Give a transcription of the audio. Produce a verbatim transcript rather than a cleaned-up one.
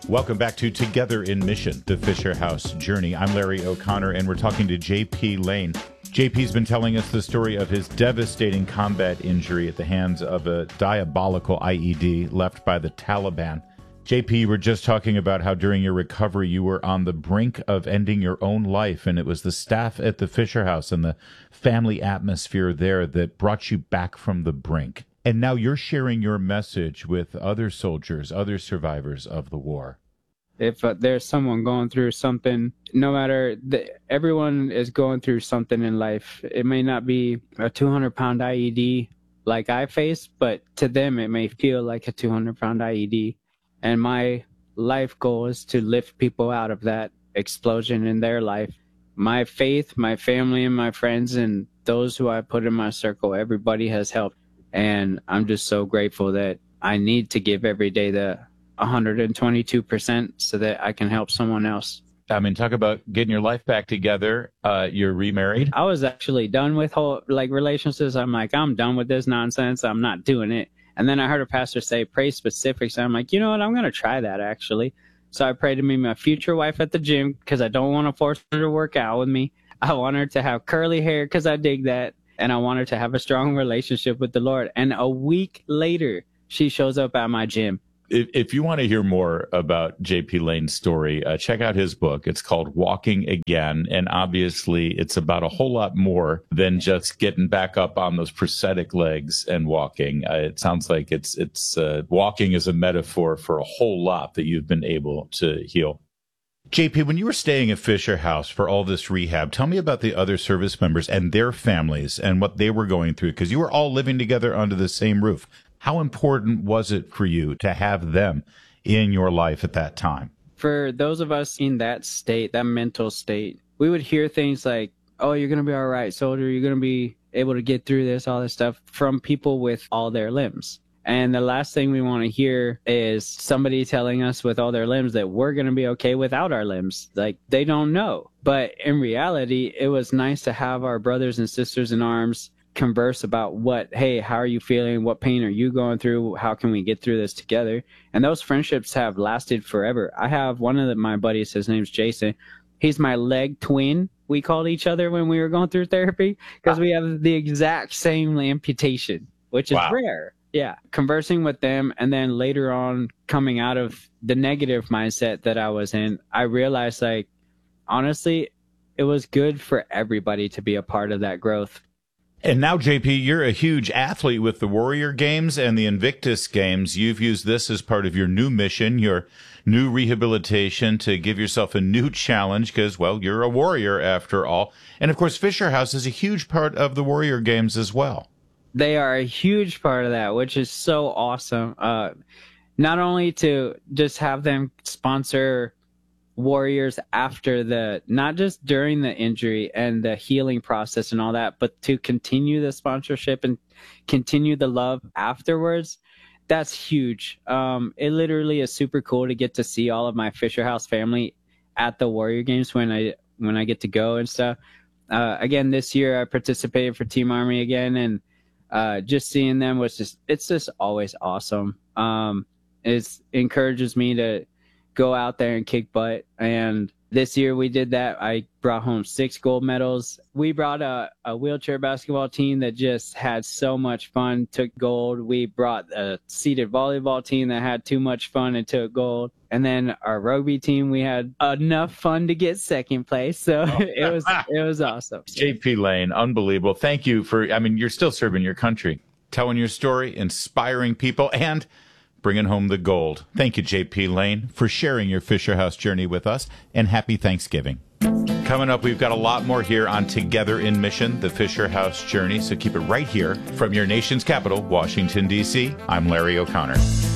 Welcome back to Together in Mission, the Fisher House Journey. I'm Larry O'Connor, and we're talking to J P Lane. J P's been telling us the story of his devastating combat injury at the hands of a diabolical I E D left by the Taliban. J P, you were just talking about how during your recovery you were on the brink of ending your own life, and it was the staff at the Fisher House and the family atmosphere there that brought you back from the brink. And now you're sharing your message with other soldiers, other survivors of the war. If uh, there's someone going through something, no matter, the, everyone is going through something in life. It may not be a two hundred pound I E D like I faced, but to them it may feel like a two hundred pound I E D. And my life goal is to lift people out of that explosion in their life. My faith, my family, and my friends, and those who I put in my circle, everybody has helped. And I'm just so grateful that I need to give every day the one hundred twenty-two percent so that I can help someone else. I mean, talk about getting your life back together. Uh, you're remarried. I was actually done with whole like relationships. I'm like, I'm done with this nonsense. I'm not doing it. And then I heard a pastor say, pray specifics. And I'm like, you know what? I'm going to try that actually. So I prayed to meet my future wife at the gym because I don't want to force her to work out with me. I want her to have curly hair because I dig that. And I want her to have a strong relationship with the Lord. And a week later, she shows up at my gym. If, if you want to hear more about J P Lane's story, uh, check out his book. It's called Walking Again. And obviously, it's about a whole lot more than just getting back up on those prosthetic legs and walking. Uh, it sounds like it's it's uh, walking is a metaphor for a whole lot that you've been able to heal. J P, when you were staying at Fisher House for all this rehab, tell me about the other service members and their families and what they were going through, because you were all living together under the same roof. How important was it for you to have them in your life at that time? For those of us in that state, that mental state, we would hear things like, oh, you're going to be all right, soldier. You're going to be able to get through this, all this stuff from people with all their limbs. And the last thing we want to hear is somebody telling us with all their limbs that we're going to be okay without our limbs. Like, they don't know. But in reality, it was nice to have our brothers and sisters in arms converse about what, hey, how are you feeling? What pain are you going through? How can we get through this together? And those friendships have lasted forever. I have one of the, my buddies, his name's Jason. He's my leg twin. We called each other when we were going through therapy because wow. we have the exact same amputation, which is wow. rare. Yeah, conversing with them, and then later on coming out of the negative mindset that I was in, I realized, like, honestly, it was good for everybody to be a part of that growth. And now, J P, you're a huge athlete with the Warrior Games and the Invictus Games. You've used this as part of your new mission, your new rehabilitation, to give yourself a new challenge because, well, you're a warrior after all. And, of course, Fisher House is a huge part of the Warrior Games as well. They are a huge part of that, which is so awesome. Uh, not only to just have them sponsor warriors after the, not just during the injury and the healing process and all that, but to continue the sponsorship and continue the love afterwards. That's huge. Um, it literally is super cool to get to see all of my Fisher House family at the Warrior Games when I when I get to go and stuff. Uh, again, this year I participated for Team Army again, and Uh, just seeing them was just, it's just always awesome. Um, it encourages me to go out there and kick butt. And this year we did that. I brought home six gold medals. We brought a, a wheelchair basketball team that just had so much fun, took gold. We brought a seated volleyball team that had too much fun and took gold. And then our rugby team, we had enough fun to get second place. So oh. it was it was awesome. J P Lane, unbelievable. Thank you for, I mean, you're still serving your country, telling your story, inspiring people, and bringing home the gold. Thank you, J P Lane, for sharing your Fisher House journey with us, and happy Thanksgiving. Coming up, we've got a lot more here on Together in Mission, the Fisher House journey, so keep it right here from your nation's capital, Washington, D C I'm Larry O'Connor.